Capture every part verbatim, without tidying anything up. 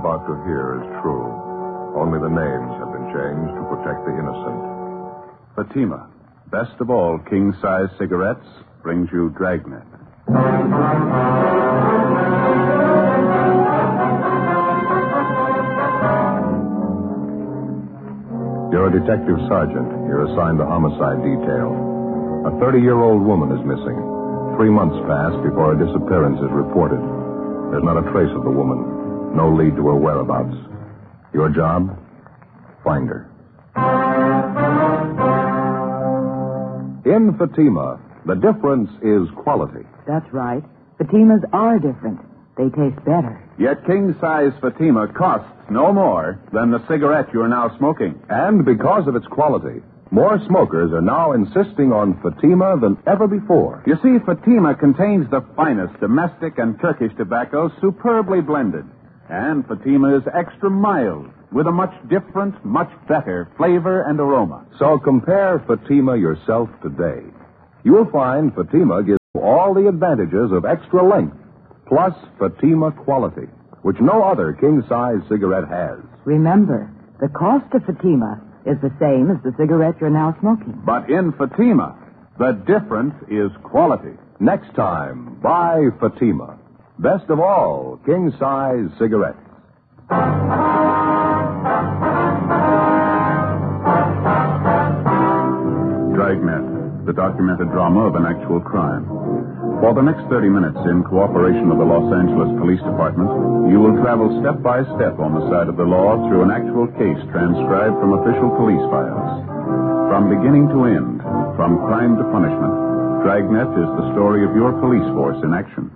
about to hear is true. Only the names have been changed to protect the innocent. Fatima, best of all king-size cigarettes, brings you Dragnet. You're a detective sergeant. You're assigned the homicide detail. A thirty-year-old woman is missing. Three months pass before a disappearance is reported. There's not a trace of the woman. No lead to her whereabouts. Your job? Find her. In Fatima, the difference is quality. That's right. Fatimas are different. They taste better. Yet king-size Fatima costs no more than the cigarette you're now smoking. And because of its quality, more smokers are now insisting on Fatima than ever before. You see, Fatima contains the finest domestic and Turkish tobaccos superbly blended. And Fatima is extra mild, with a much different, much better flavor and aroma. So compare Fatima yourself today. You'll find Fatima gives you all the advantages of extra length, plus Fatima quality, which no other king-size cigarette has. Remember, the cost of Fatima is the same as the cigarette you're now smoking. But in Fatima, the difference is quality. Next time, buy Fatima. Best of all, king-size cigarettes. Dragnet, the documented drama of an actual crime. For the next thirty minutes, in cooperation with the Los Angeles Police Department, you will travel step by step on the side of the law through an actual case transcribed from official police files. From beginning to end, from crime to punishment, Dragnet is the story of your police force in action.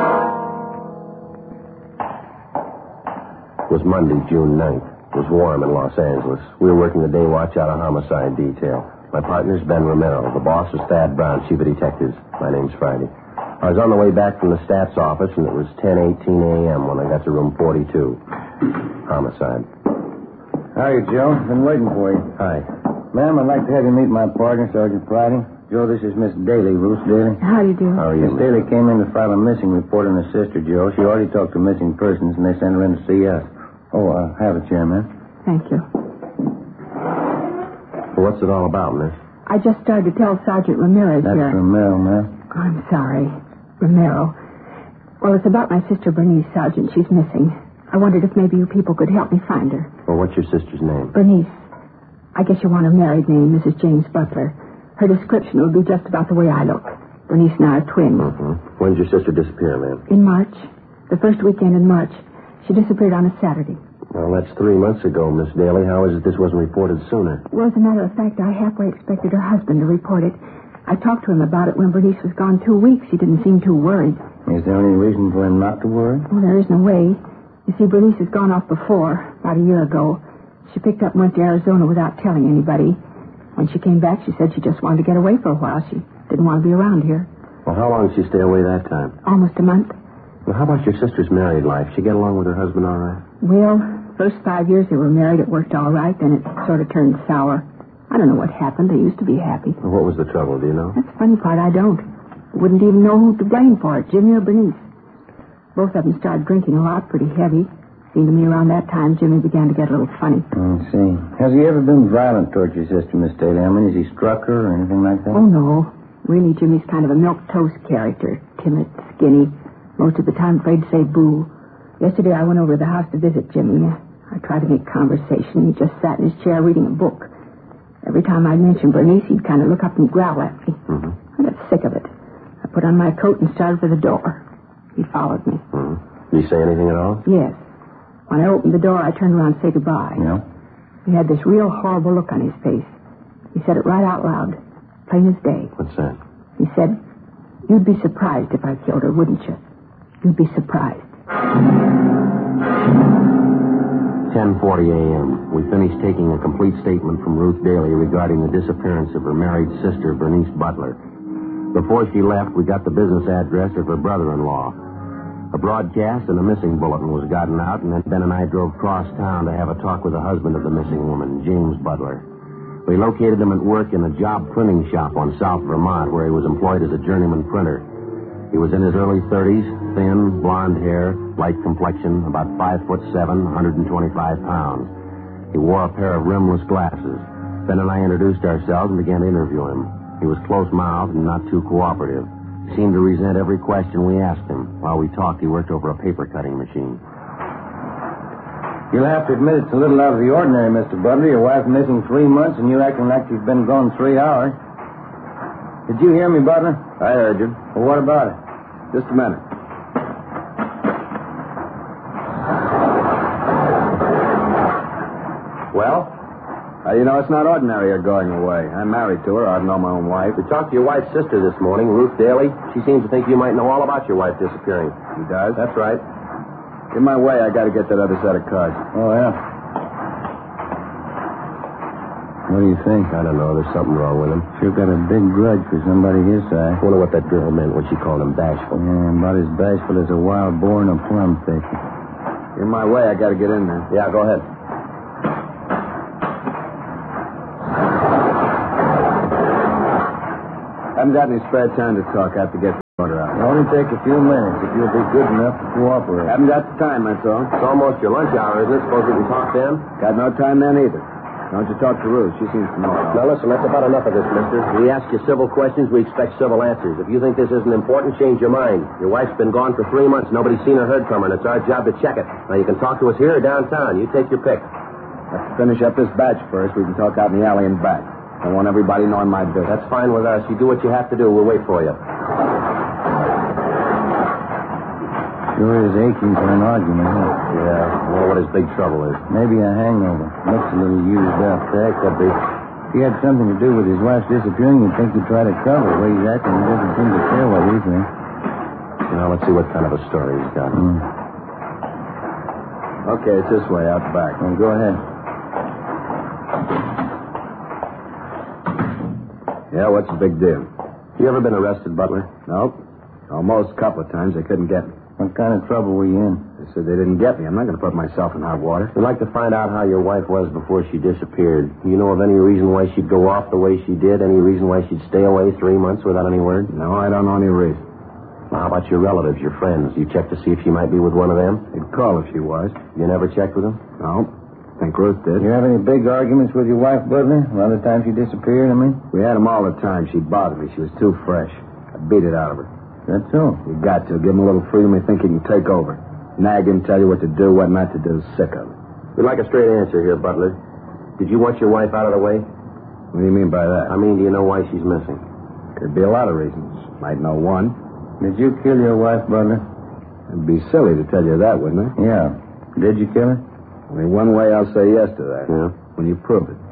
It was Monday, June ninth. It was warm in Los Angeles. We were working the day watch out of homicide detail. My partner's Ben Romero. The boss is Thad Brown, chief of detectives. My name's Friday. I was on the way back from the stats office, and it was ten eighteen a.m. when I got to room forty-two. Homicide. Hiya, Joe. Been waiting for you. Hi. Ma'am, I'd like to have you meet my partner, Sergeant Friday. Joe, this is Miss Daly, Ruth Daly. How do you do? How are you? Miss Daly came in to file a missing report on her sister, Joe. She already talked to missing persons, and they sent her in to see us. Oh, uh, have a chair, ma'am. Thank you. Well, what's it all about, miss? I just started to tell Sergeant Ramirez That's here. Romero, ma'am. I'm sorry. Romero. Well, it's about my sister Bernice, Sergeant. She's missing. I wondered if maybe you people could help me find her. Well, what's your sister's name? Bernice. I guess you want her married name, Missus James Butler. Her description will be just about the way I look. Bernice and I are twins. Mm-hmm. When did your sister disappear, ma'am? In March. The first weekend in March. She disappeared on a Saturday. Well, that's three months ago, Miss Daly. How is it this wasn't reported sooner? Well, as a matter of fact, I halfway expected her husband to report it. I talked to him about it when Bernice was gone two weeks. He didn't seem too worried. Is there any reason for him not to worry? Well, there isn't a way. You see, Bernice has gone off before, about a year ago. She picked up and went to Arizona without telling anybody. When she came back, she said she just wanted to get away for a while. She didn't want to be around here. Well, how long did she stay away that time? Almost a month. Well, how about your sister's married life? She get along with her husband all right? Well, first five years they were married, it worked all right. Then it sort of turned sour. I don't know what happened. They used to be happy. Well, what was the trouble, do you know? That's the funny part. I don't. I wouldn't even know who to blame for it, Jimmy or Bernice. Both of them started drinking a lot, pretty heavy. Seemed to me around that time Jimmy began to get a little funny. I see. Has he ever been violent towards your sister, Miss Daly? I mean, has he struck her or anything like that? Oh, no. Really, Jimmy's kind of a milquetoast character. Timid, skinny. Most of the time afraid to say boo. Yesterday I went over to the house to visit Jimmy. I tried to make conversation. He just sat in his chair reading a book. Every time I mentioned Bernice, he'd kind of look up and growl at me. Mm-hmm. I got sick of it. I put on my coat and started for the door. He followed me. Mm-hmm. Did he say anything at all? Yes. When I opened the door, I turned around to say goodbye. Yeah? He had this real horrible look on his face. He said it right out loud, plain as day. What's that? He said, "You'd be surprised if I killed her, wouldn't you? You'd be surprised." ten forty a.m. We finished taking a complete statement from Ruth Daly regarding the disappearance of her married sister, Bernice Butler. Before she left, we got the business address of her brother-in-law. A broadcast and a missing bulletin was gotten out, and then Ben and I drove across town to have a talk with the husband of the missing woman, James Butler. We located him at work in a job printing shop on South Vermont, where he was employed as a journeyman printer. He was in his early thirties, thin, blonde hair, light complexion, about five foot seven, one hundred twenty-five pounds. He wore a pair of rimless glasses. Ben and I introduced ourselves and began to interview him. He was close-mouthed and not too cooperative. He seemed to resent every question we asked him. While we talked, he worked over a paper-cutting machine. You'll have to admit it's a little out of the ordinary, Mister Butler. Your wife's missing three months, and you acting like you've been gone three hours. Did you hear me, Butler? I heard you. Well, what about it? Just a minute. Well? Uh, you know, it's not ordinary her going away. I'm married to her. I know my own wife. We talked to your wife's sister this morning, Ruth Daly. She seems to think you might know all about your wife disappearing. She does? That's right. In my way, I got to get that other set of cards. Oh, yeah. What do you think? I don't know. There's something wrong with him. Sure got a big grudge for somebody his size. I wonder what that girl meant when she called him bashful. Yeah, about as bashful as a wild boar in a plum thicket. In my way, I got to get in there. Yeah, go ahead. I haven't got any spare time to talk. I have to get the order out. It'll only take a few minutes if you'll be good enough to cooperate. Haven't got the time, that's all. It's almost your lunch hour, isn't it? Suppose we can talk then? Got no time then either. Don't you talk to Ruth. She seems to know it all. Now, listen, that's about enough of this, mister. We ask you civil questions, we expect civil answers. If you think this isn't important, change your mind. Your wife's been gone for three months. Nobody's seen or heard from her, and it's our job to check it. Now, you can talk to us here or downtown. You take your pick. Let's finish up this batch first. We can talk out in the alley and back. I want everybody knowing my business. That's fine with us. You do what you have to do. We'll wait for you. Sure is aching for an argument, huh? Yeah, I wonder what his big trouble is. Maybe a hangover. Looks a little used up. That could be. If he had something to do with his wife's disappearing, you'd think he'd try to cover the way he's acting. He doesn't seem to care what we think. Now, let's see what kind of a story he's got. Mm. Okay, it's this way, out back. Well, go ahead. Yeah, what's the big deal? You ever been arrested, Butler? Nope. Almost a couple of times. They couldn't get me. What kind of trouble were you in? They said they didn't get me. I'm not going to put myself in hot water. We'd like to find out how your wife was before she disappeared. You know of any reason why she'd go off the way she did? Any reason why she'd stay away three months without any word? No, I don't know any reason. Well, how about your relatives, your friends? You checked to see if she might be with one of them? They'd call if she was. You never checked with them? No. I think Ruth did. You have any big arguments with your wife, Butler? A lot of times she disappeared, I mean? We had them all the time. She bothered me. She was too fresh. I beat it out of her. That's so. You got to. Give him a little freedom. You think he can take over. Nag him, tell you what to do, what not to do. Sick of it. We'd like a straight answer here, Butler. Did you want your wife out of the way? What do you mean by that? I mean, do you know why she's missing? Could be a lot of reasons. Might know one. Did you kill your wife, Butler? It'd be silly to tell you that, wouldn't it? Yeah. Did you kill her? Only one way I'll say yes to that. Yeah? When you prove it.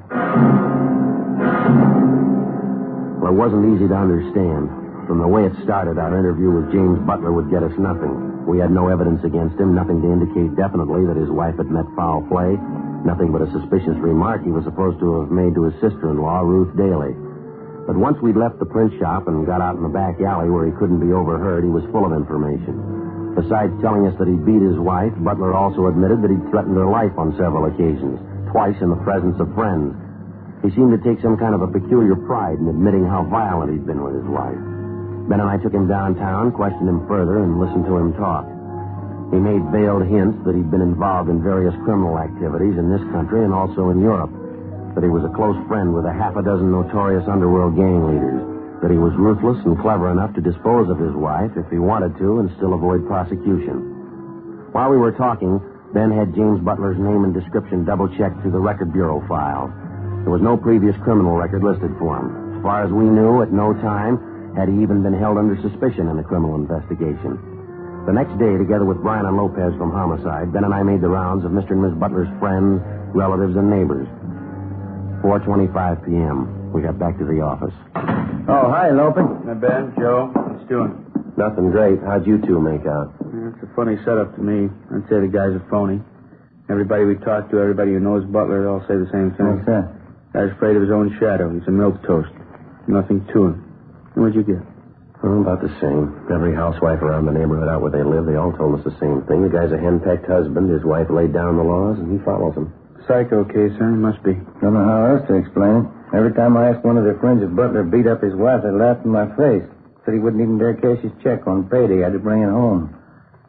Well, it wasn't easy to understand. From the way it started, our interview with James Butler would get us nothing. We had no evidence against him, nothing to indicate definitely that his wife had met foul play, nothing but a suspicious remark he was supposed to have made to his sister-in-law, Ruth Daly. But once we'd left the print shop and got out in the back alley where he couldn't be overheard, he was full of information. Besides telling us that he beat his wife, Butler also admitted that he'd threatened her life on several occasions, twice in the presence of friends. He seemed to take some kind of a peculiar pride in admitting how violent he'd been with his wife. Ben and I took him downtown, questioned him further, and listened to him talk. He made veiled hints that he'd been involved in various criminal activities in this country and also in Europe, that he was a close friend with a half a dozen notorious underworld gang leaders, that he was ruthless and clever enough to dispose of his wife if he wanted to and still avoid prosecution. While we were talking, Ben had James Butler's name and description double-checked through the Record Bureau files. There was no previous criminal record listed for him. As far as we knew, at no time had he even been held under suspicion in a criminal investigation. The next day, together with Brian and Lopez from Homicide, Ben and I made the rounds of Mister and Miss Butler's friends, relatives, and neighbors. four twenty-five p.m. We got back to the office. Oh, hi, Lopez. Hi, Ben, Joe. What's doing? Nothing great. How'd you two make out? Yeah, it's a funny setup to me. I'd say the guy's a phony. Everybody we talk to, everybody who knows Butler, all say the same thing. What's that? Guy's afraid of his own shadow. He's a milquetoast. Nothing to him. And what'd you get? Well, about the same. Every housewife around the neighborhood out where they live, they all told us the same thing. The guy's a henpecked husband. His wife laid down the laws, and he follows them. Psycho case, huh? Must be. Don't know how else to explain it. Every time I asked one of their friends if Butler beat up his wife, they laughed in my face. Said he wouldn't even dare cash his check on payday. I had to bring it home.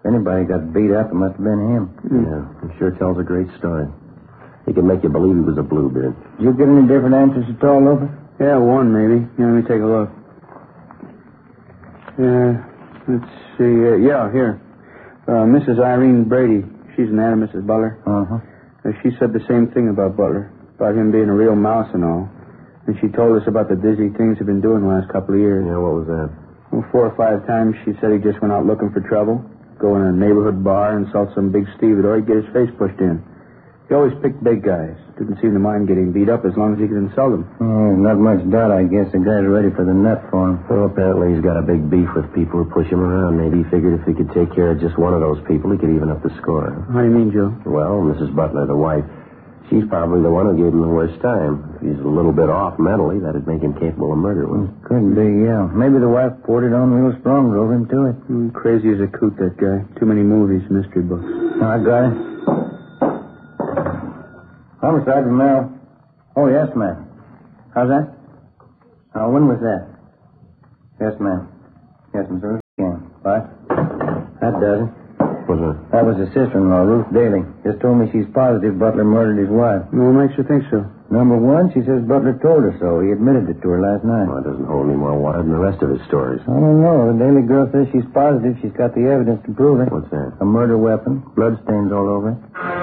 If anybody got beat up, it must have been him. Yeah, he sure tells a great story. He can make you believe he was a bluebeard. Did you get any different answers at all, Loper? Yeah, one maybe. Yeah, let me take a look. Yeah, let's see. Uh, yeah, here. Uh, Missus Irene Brady. She's an aunt of Missus Butler. Uh-huh. Uh, she said the same thing about Butler, about him being a real mouse and all. And she told us about the dizzy things he'd been doing the last couple of years. Yeah, what was that? Well, four or five times she said he just went out looking for trouble, go in a neighborhood bar, insult some big stevedore, he'd get his face pushed in. He always picked big guys. Didn't seem to mind getting beat up as long as he could insult them. Oh, not much doubt, I guess. The guy's ready for the nut for him. Well, apparently he's got a big beef with people who push him around. Maybe he figured if he could take care of just one of those people, he could even up the score. How do you mean, Joe? Well, Missus Butler, the wife, she's probably the one who gave him the worst time. If he's a little bit off mentally, that'd make him capable of murder. Well, could be, yeah. Maybe the wife poured it on real strong, drove him to it. Mm, crazy as a coot, that guy. Too many movies, mystery books. No, I got it. Homicide from Merrill. Oh, yes, ma'am. How's that? Uh, when was that? Yes, ma'am. Yes, Miss Ruth came. What? That does it. What's that? That was his sister-in-law, Ruth Daly. Just told me she's positive Butler murdered his wife. Well, what makes you think so? Number one, she says Butler told her so. He admitted it to her last night. Well, it doesn't hold any more water than the rest of his stories. I don't know. The Daly girl says she's positive she's got the evidence to prove it. What's that? A murder weapon. Bloodstains all over it.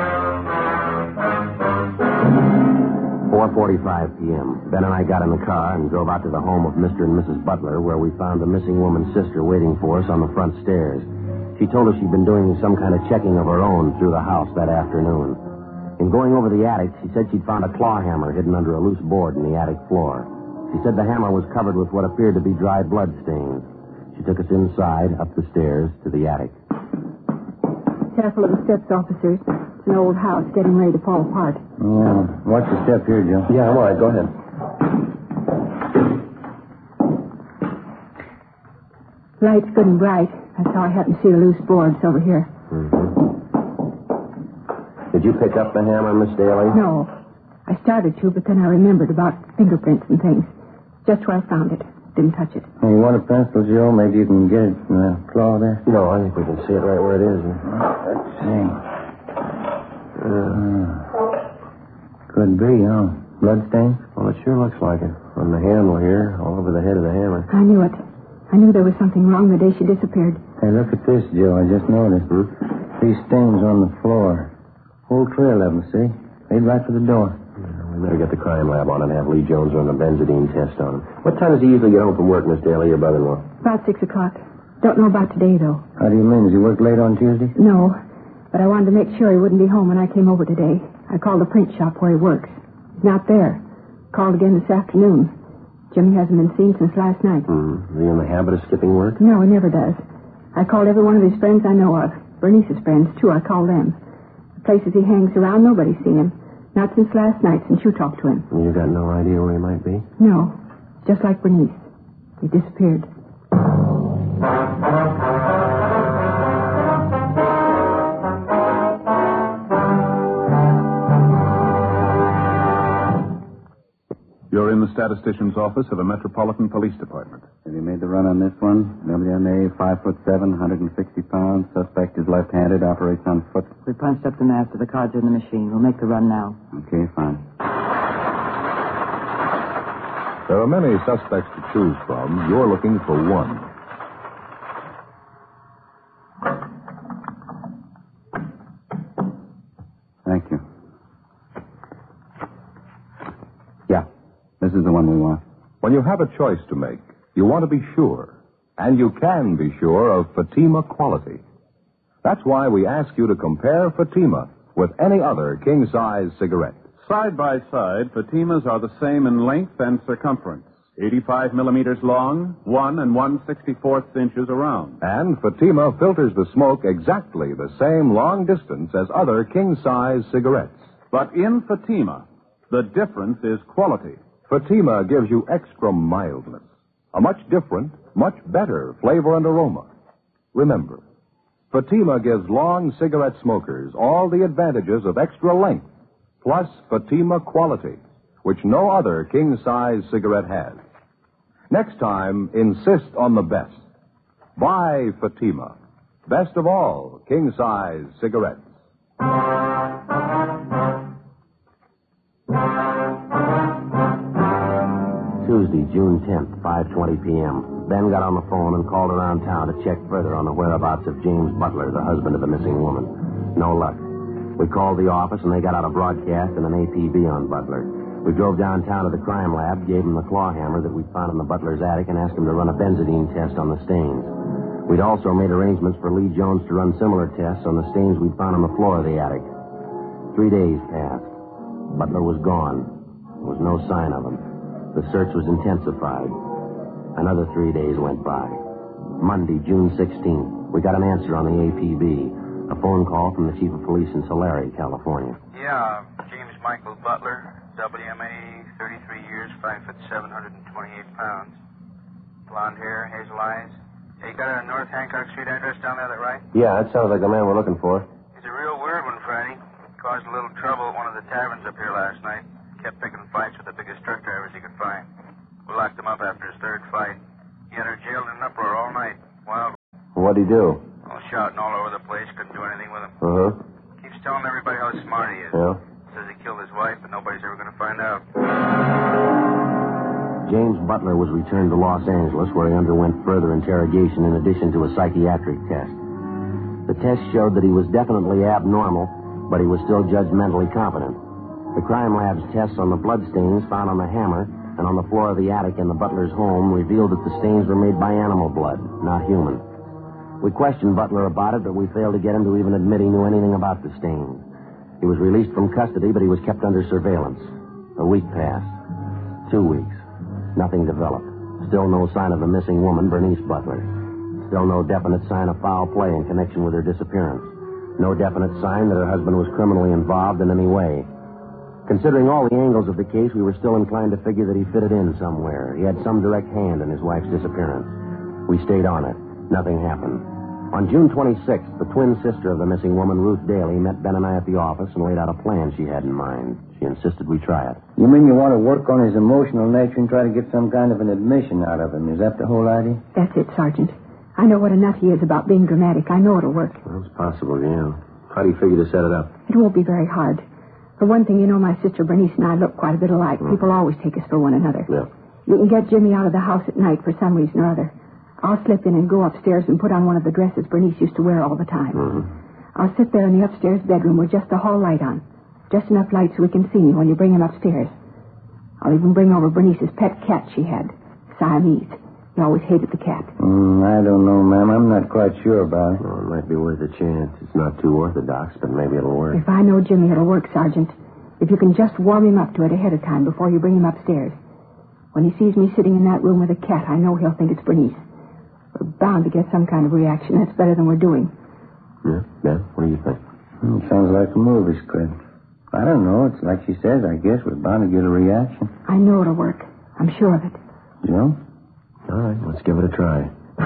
four forty-five p.m. Ben and I got in the car and drove out to the home of Mister and Missus Butler, where we found the missing woman's sister waiting for us on the front stairs. She told us she'd been doing some kind of checking of her own through the house that afternoon. In going over the attic, she said she'd found a claw hammer hidden under a loose board in the attic floor. She said the hammer was covered with what appeared to be dry blood stains. She took us inside, up the stairs, to the attic. Careful of the steps, officers. It's an old house getting ready to fall apart. Yeah. Watch the step here, Joe. Yeah, all right, go ahead. Light's good and bright. That's how I happen to see the loose boards over here. Mm-hmm. Did you pick up the hammer, Miss Daly? No. I started to, but then I remembered about fingerprints and things. Just where I found it. Didn't touch it. Hey, you want a pencil, Joe? Maybe you can get it in the claw there. No, I think we can see it right where it is. Let's see. Uh, Uh, could be, huh? Bloodstain? well, it sure looks like it. On the handle here, all over the head of the hammer. I knew it. I knew there was something wrong the day she disappeared. Hey, look at this, Joe. I just noticed. Hmm? These stains on the floor. Whole trail of them, see? Lead right to the door. Yeah, we better get the crime lab on and have Lee Jones run a benzodine test on him. What time does he usually get home from work, Miss Daly, your brother-in-law? About six o'clock. Don't know about today, though. How do you mean? Does he work late on Tuesday? No. But I wanted to make sure he wouldn't be home when I came over today. I called the print shop where he works. He's not there. Called again this afternoon. Jimmy hasn't been seen since last night. Hmm. Is he in the habit of skipping work? No, he never does. I called every one of his friends I know of. Bernice's friends, too. I called them. The places he hangs around, nobody's seen him. Not since last night, since you talked to him. And you've got no idea where he might be? No. Just like Bernice. He disappeared. You're in the statistician's office of the Metropolitan Police Department. Have you made the run on this one? W M A, five foot seven, one hundred sixty pounds. Suspect is left-handed, operates on foot. We punched up the master of the cards in the machine. We'll make the run now. Okay, fine. There are many suspects to choose from. You're looking for one. Thank you. Yeah, this is the one we want. When you have a choice to make, you want to be sure. And you can be sure of Fatima quality. That's why we ask you to compare Fatima with any other king-size cigarette. Side by side, Fatimas are the same in length and circumference. eighty-five millimeters long, one and one sixty-fourth inches around. And Fatima filters the smoke exactly the same long distance as other king-size cigarettes. But in Fatima, the difference is quality. Fatima gives you extra mildness, a much different, much better flavor and aroma. Remember, Fatima gives long cigarette smokers all the advantages of extra length, plus Fatima quality, which no other king-size cigarette has. Next time, insist on the best. Buy Fatima. Best of all, king-size cigarettes. Tuesday, June tenth, five twenty p.m. Ben got on the phone and called around town to check further on the whereabouts of James Butler, the husband of the missing woman. No luck. We called the office, and they got out a broadcast and an A P B on Butler. We drove downtown to the crime lab, gave him the claw hammer that we'd found in the Butler's attic, and asked him to run a benzidine test on the stains. We'd also made arrangements for Lee Jones to run similar tests on the stains we'd found on the floor of the attic. Three days passed. Butler was gone. There was no sign of him. The search was intensified. Another three days went by. Monday, June sixteenth, we got an answer on the A P B. A phone call from the chief of police in Tulare, California. Yeah, James Michael Butler, W M A, thirty-three years, five foot seven, one hundred twenty-eight pounds. Blonde hair, hazel eyes. Hey, you got a North Hancock Street address down there, that right? Yeah, that sounds like the man we're looking for. He's a real weird one, Friday. Caused a little trouble at one of the taverns up here last night. Kept picking fights with the biggest truck drivers he could find. We locked him up after his third fight. He had her jailed in an uproar all night. Wild. What'd he do? All shouting all over the place. Couldn't do anything with him. Uh-huh. Keeps telling everybody how smart he is. Yeah? Says he killed his wife, but nobody's ever going to find out. James Butler was returned to Los Angeles, where he underwent further interrogation in addition to a psychiatric test. The test showed that he was definitely abnormal, but he was still judged mentally competent. The crime lab's tests on the bloodstains found on the hammer and on the floor of the attic in the Butler's home revealed that the stains were made by animal blood, not human. We questioned Butler about it, but we failed to get him to even admit he knew anything about the stains. He was released from custody, but he was kept under surveillance. A week passed. Two weeks. Nothing developed. Still no sign of the missing woman, Bernice Butler. Still no definite sign of foul play in connection with her disappearance. No definite sign that her husband was criminally involved in any way. Considering all the angles of the case, we were still inclined to figure that he fitted in somewhere. He had some direct hand in his wife's disappearance. We stayed on it. Nothing happened. On June twenty-sixth, the twin sister of the missing woman, Ruth Daly, met Ben and I at the office and laid out a plan she had in mind. She insisted we try it. You mean you want to work on his emotional nature and try to get some kind of an admission out of him? Is that the whole idea? That's it, Sergeant. I know what a nut he is about being dramatic. I know it'll work. Well, it's possible, yeah. How do you figure to set it up? It won't be very hard. For one thing, you know my sister Bernice and I look quite a bit alike. Mm. People always take us for one another. Yeah. You can get Jimmy out of the house at night for some reason or other. I'll slip in and go upstairs and put on one of the dresses Bernice used to wear all the time. Mm-hmm. I'll sit there in the upstairs bedroom with just the hall light on. Just enough light so we can see me when you bring him upstairs. I'll even bring over Bernice's pet cat she had, Siamese. He always hated the cat. Mm, I don't know, ma'am. I'm not quite sure about it. Well, it might be worth a chance. It's not too orthodox, but maybe it'll work. If I know Jimmy, it'll work, Sergeant. If you can just warm him up to it ahead of time before you bring him upstairs. When he sees me sitting in that room with a cat, I know he'll think it's Bernice. We're bound to get some kind of reaction. That's better than we're doing. Yeah, Ben, what do you think? Mm, sounds like a movie script. I don't know. It's like she says, I guess. We're bound to get a reaction. I know it'll work. I'm sure of it. You know? All right, let's give it a try.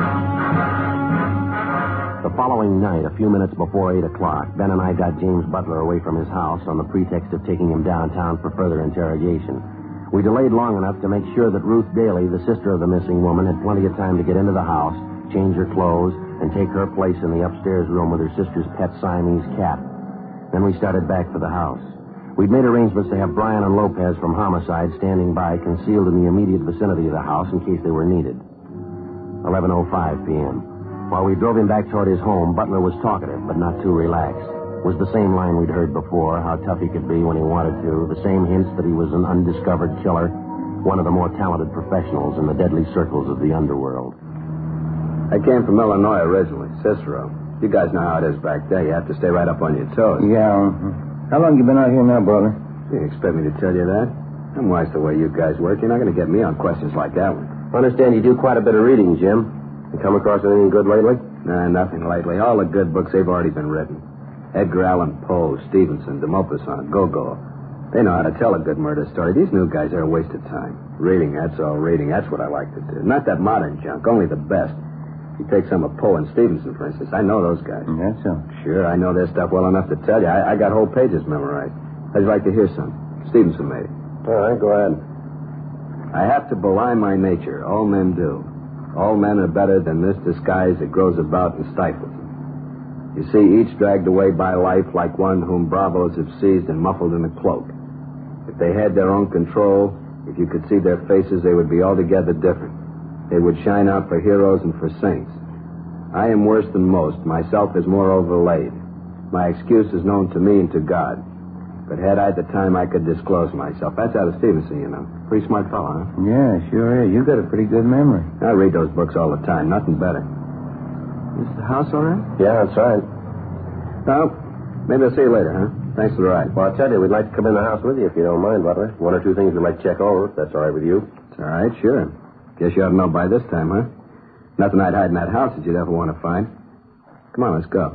The following night, a few minutes before eight o'clock, Ben and I got James Butler away from his house on the pretext of taking him downtown for further interrogation. We delayed long enough to make sure that Ruth Daly, the sister of the missing woman, had plenty of time to get into the house, change her clothes, and take her place in the upstairs room with her sister's pet Siamese cat. Then we started back for the house. We'd made arrangements to have Brian and Lopez from Homicide standing by, concealed in the immediate vicinity of the house in case they were needed. eleven oh five p.m. While we drove him back toward his home, Butler was talkative, but not too relaxed. It was the same line we'd heard before, how tough he could be when he wanted to, the same hints that he was an undiscovered killer, one of the more talented professionals in the deadly circles of the underworld. I came from Illinois originally, Cicero. You guys know how it is back there. You have to stay right up on your toes. Yeah. How long you been out here now, brother? You expect me to tell you that? I'm wise the way you guys work. You're not going to get me on questions like that one. I understand you do quite a bit of reading, Jim. You come across anything good lately? Nah, nothing lately. All the good books, they've already been written. Edgar Allan Poe, Stevenson, de Maupassant, Gogol. They know how to tell a good murder story. These new guys are a waste of time. Reading, that's all reading. That's what I like to do. Not that modern junk, only the best. You take some of Poe and Stevenson, for instance. I know those guys. That's so. Sure, I know their stuff well enough to tell you. I, I got whole pages memorized. I'd like to hear some. Stevenson, maybe. All right, go ahead. I have to belie my nature. All men do. All men are better than this disguise that grows about and stifles them. You see, each dragged away by life like one whom bravos have seized and muffled in a cloak. If they had their own control, if you could see their faces, they would be altogether different. They would shine out for heroes and for saints. I am worse than most. Myself is more overlaid. My excuse is known to me and to God. But had I the time, I could disclose myself. That's out of Stevenson, you know. Pretty smart fellow, huh? Yeah, sure is. You got a pretty good memory. I read those books all the time. Nothing better. Is the house all right? Yeah, that's right. Well, maybe I'll see you later, huh? Thanks for the ride. Well, I'll tell you, we'd like to come in the house with you if you don't mind, Butler. One or two things we'd like to check over, if that's all right with you. It's all right, sure. Guess you ought to know by this time, huh? Nothing I'd hide in that house that you'd ever want to find. Come on, let's go.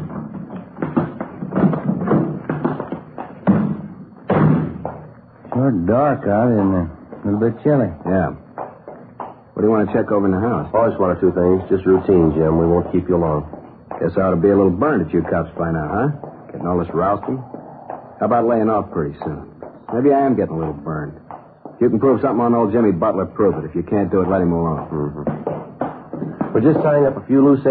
Sure dark out, isn't it? A little bit chilly. Yeah. What do you want to check over in the house? Oh, just one or two things. Just routine, Jim. We won't keep you long. Guess I ought to be a little burned at you cops by now, huh? Getting all this rousting. How about laying off pretty soon? Maybe I am getting a little burned. If you can prove something on old Jimmy Butler, prove it. If you can't do it, let him alone. Mm-hmm. We're just tying up a few loose